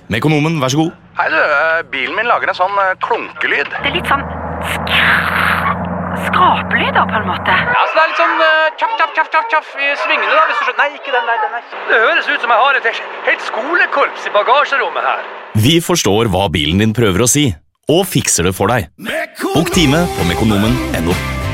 Mekonomen, vær så god. Hei du, bilen min lager en sånn klunkelyd. Det litt sånn skrapelyder på en måte. Ja, så det litt sånn tjaff i svingene da, hvis du skjønner. Nei, ikke den der, den der. Det høres ut som jeg har et helt skolekorps i bagasjerommet her. Vi forstår hva bilen din prøver å si, og fikser det for deg. Bok time på mekonomen.no.